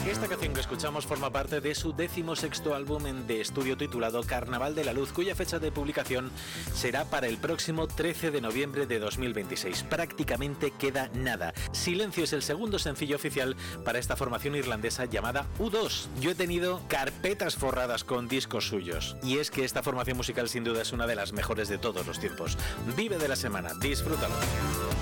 Esta canción que escuchamos forma parte de su 16º álbum de estudio titulado Carnaval de la Luz, cuya fecha de publicación será para el próximo 13 de noviembre de 2026. Prácticamente queda nada. Silencio es el segundo sencillo oficial para esta formación irlandesa llamada U2. Yo he tenido carpetas forradas con discos suyos, y es que esta formación musical sin duda es una de las mejores de todos los tiempos. Vive de la semana, disfrútalo.